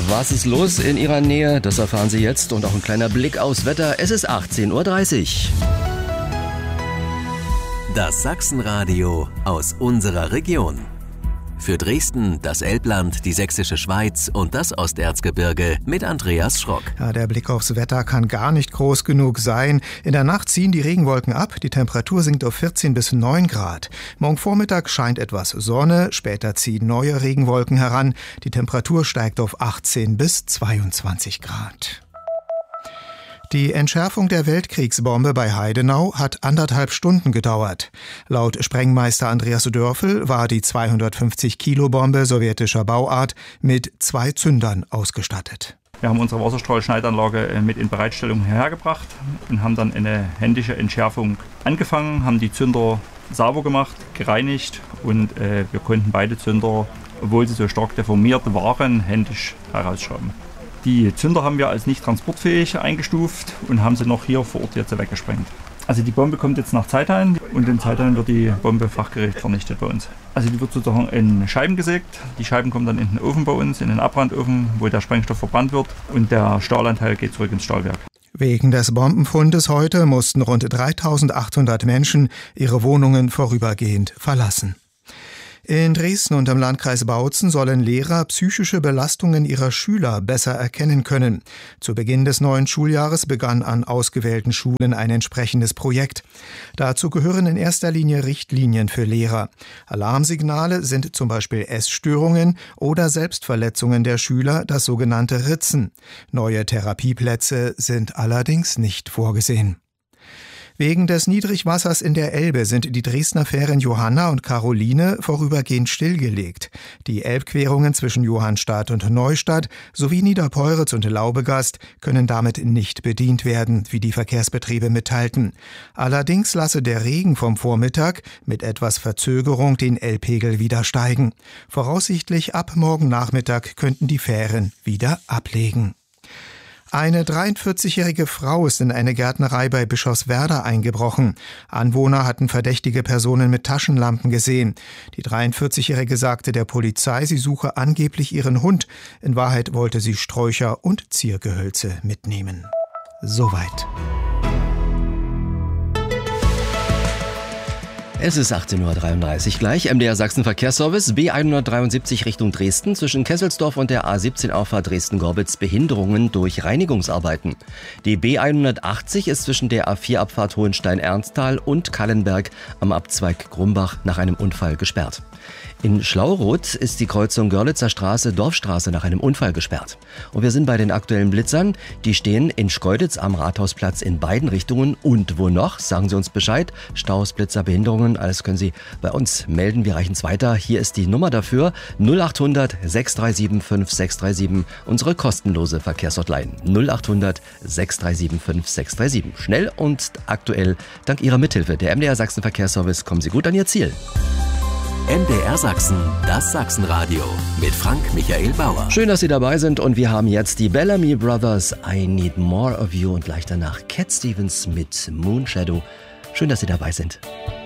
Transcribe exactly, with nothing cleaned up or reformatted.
Was ist los in Ihrer Nähe? Das erfahren Sie jetzt und auch ein kleiner Blick aufs Wetter. Es ist achtzehn Uhr dreißig. Das Sachsenradio aus unserer Region. Für Dresden, das Elbland, die Sächsische Schweiz und das Osterzgebirge mit Andreas Schrock. Ja, der Blick aufs Wetter kann gar nicht groß genug sein. In der Nacht ziehen die Regenwolken ab, die Temperatur sinkt auf vierzehn bis neun Grad. Morgen Vormittag scheint etwas Sonne, später ziehen neue Regenwolken heran. Die Temperatur steigt auf achtzehn bis zweiundzwanzig Grad. Die Entschärfung der Weltkriegsbombe bei Heidenau hat anderthalb Stunden gedauert. Laut Sprengmeister Andreas Dörfel war die zweihundertfünfzig Kilo Bombe sowjetischer Bauart mit zwei Zündern ausgestattet. Wir haben unsere Wasserstrahlschneidanlage mit in Bereitstellung hergebracht und haben dann eine händische Entschärfung angefangen, haben die Zünder sauber gemacht, gereinigt und äh, wir konnten beide Zünder, obwohl sie so stark deformiert waren, händisch herausschrauben. Die Zünder haben wir als nicht transportfähig eingestuft und haben sie noch hier vor Ort jetzt weggesprengt. Also die Bombe kommt jetzt nach Zeithain und in Zeithain wird die Bombe fachgerecht vernichtet bei uns. Also die wird sozusagen in Scheiben gesägt. Die Scheiben kommen dann in den Ofen bei uns, in den Abbrandofen, wo der Sprengstoff verbrannt wird und der Stahlanteil geht zurück ins Stahlwerk. Wegen des Bombenfundes heute mussten rund dreitausendachthundert Menschen ihre Wohnungen vorübergehend verlassen. In Dresden und im Landkreis Bautzen sollen Lehrer psychische Belastungen ihrer Schüler besser erkennen können. Zu Beginn des neuen Schuljahres begann an ausgewählten Schulen ein entsprechendes Projekt. Dazu gehören in erster Linie Richtlinien für Lehrer. Alarmsignale sind zum Beispiel Essstörungen oder Selbstverletzungen der Schüler, das sogenannte Ritzen. Neue Therapieplätze sind allerdings nicht vorgesehen. Wegen des Niedrigwassers in der Elbe sind die Dresdner Fähren Johanna und Caroline vorübergehend stillgelegt. Die Elbquerungen zwischen Johannstadt und Neustadt sowie Niederpeuritz und Laubegast können damit nicht bedient werden, wie die Verkehrsbetriebe mitteilten. Allerdings lasse der Regen vom Vormittag mit etwas Verzögerung den Elbpegel wieder steigen. Voraussichtlich ab morgen Nachmittag könnten die Fähren wieder ablegen. Eine dreiundvierzigjährige Frau ist in eine Gärtnerei bei Bischofswerda eingebrochen. Anwohner hatten verdächtige Personen mit Taschenlampen gesehen. Die dreiundvierzigjährige sagte der Polizei, sie suche angeblich ihren Hund. In Wahrheit wollte sie Sträucher und Ziergehölze mitnehmen. Soweit. Es ist achtzehn Uhr dreiunddreißig gleich. M D R Sachsen Verkehrsservice B hundertdreiundsiebzig Richtung Dresden. Zwischen Kesselsdorf und der A siebzehn Auffahrt Dresden-Gorbitz Behinderungen durch Reinigungsarbeiten. Die B hundertachtzig ist zwischen der A vier Abfahrt Hohenstein-Ernsthal und Kallenberg am Abzweig Grumbach nach einem Unfall gesperrt. In Schlauroth ist die Kreuzung Görlitzer Straße-Dorfstraße nach einem Unfall gesperrt. Und wir sind bei den aktuellen Blitzern. Die stehen in Schkeuditz am Rathausplatz in beiden Richtungen. Und wo noch? Sagen Sie uns Bescheid. Staus, Blitzer, Behinderungen, alles können Sie bei uns melden. Wir reichen es weiter. Hier ist die Nummer dafür. null achthundert sechs drei sieben fünf sechs drei sieben. Unsere kostenlose Verkehrshotline. null achthundert sechs drei sieben fünf sechs drei sieben. Schnell und aktuell dank Ihrer Mithilfe. Der M D R Sachsen Verkehrsservice. Kommen Sie gut an Ihr Ziel. M D R Sachsen, das Sachsenradio mit Frank Michael Bauer. Schön, dass Sie dabei sind und wir haben jetzt die Bellamy Brothers, I Need More of You und gleich danach Cat Stevens mit Moon Shadow. Schön, dass Sie dabei sind.